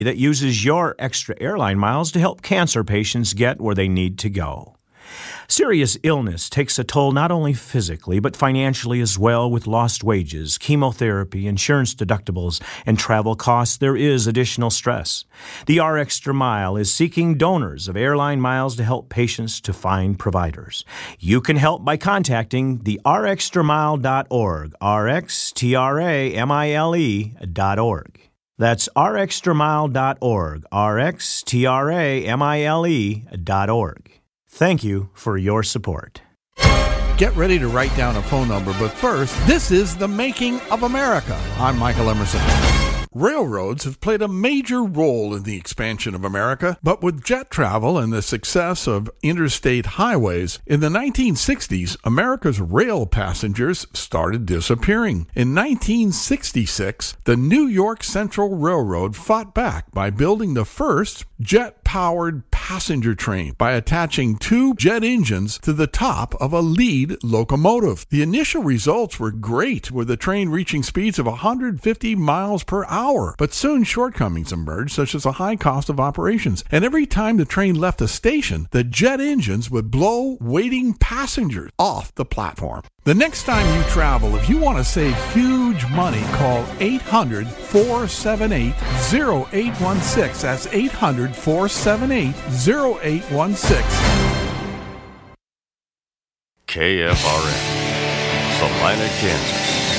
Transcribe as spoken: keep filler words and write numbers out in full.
that uses your extra airline miles to help cancer patients get where they need to go. Serious illness takes a toll not only physically, but financially as well, with lost wages, chemotherapy, insurance deductibles, and travel costs. There is additional stress. The R Extra Mile is seeking donors of airline miles to help patients to find providers. You can help by contacting the r extra mile dot org, R X T R A M I L E dot org. That's r extra mile dot org, R X T R A M I L E dot org. Thank you for your support. Get ready to write down a phone number, but first, this is The Making of America. I'm Michael Emerson. Railroads have played a major role in the expansion of America, but with jet travel and the success of interstate highways, in the nineteen sixties, America's rail passengers started disappearing. In nineteen sixty-six, the New York Central Railroad fought back by building the first jet-powered passenger train by attaching two jet engines to the top of a lead locomotive. The initial results were great, with the train reaching speeds of one hundred fifty miles per hour. But soon shortcomings emerged, such as a high cost of operations. And every time the train left a station, the jet engines would blow waiting passengers off the platform. The next time you travel, if you want to save huge money, call eight hundred, four seven eight, zero eight one six. That's eight hundred, four seven eight, zero eight one six. K F R N, Salina, Kansas.